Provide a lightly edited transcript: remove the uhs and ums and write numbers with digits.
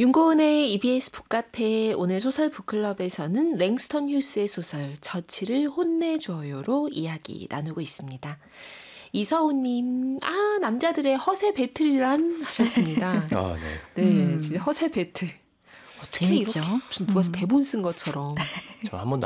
윤고은의 EBS 북카페 오늘 소설 북클럽에서는 랭스턴 휴스의 소설 저치를 혼내줘요로 이야기 나누고 있습니다. 이서우님, 남자들의 허세 배틀이란 하셨습니다. 네, 진짜 허세 배틀. 어떻게 재밌죠? 이렇게 무슨 누가 대본 쓴 것처럼. 저 한 번도